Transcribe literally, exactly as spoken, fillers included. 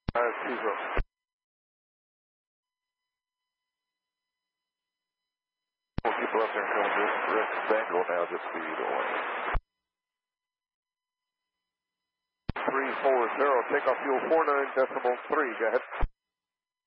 Five two zero. We'll keep left there coming just rest angle now, just speed on. Three four zero, takeoff fuel four nine decimal three, go ahead.